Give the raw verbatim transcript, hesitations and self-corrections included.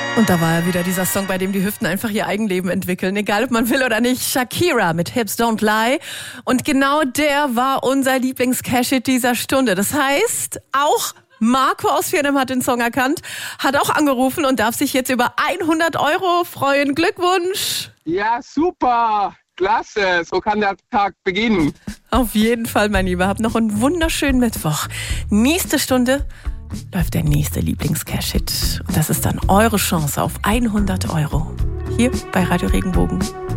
Und da war ja wieder dieser Song, bei dem die Hüften einfach ihr Eigenleben entwickeln, egal ob man will oder nicht. Shakira mit Hips Don't Lie. Und genau der war unser Lieblings-Cash-Hit dieser Stunde. Das heißt, auch Marco aus Viernam hat den Song erkannt, hat auch angerufen und darf sich jetzt über hundert Euro freuen. Glückwunsch! Ja, super! Klasse, so kann der Tag beginnen. Auf jeden Fall, mein Lieber. Habt noch einen wunderschönen Mittwoch. Nächste Stunde läuft der nächste Lieblings-Cash-Hit. Und das ist dann eure Chance auf hundert Euro. Hier bei Radio Regenbogen.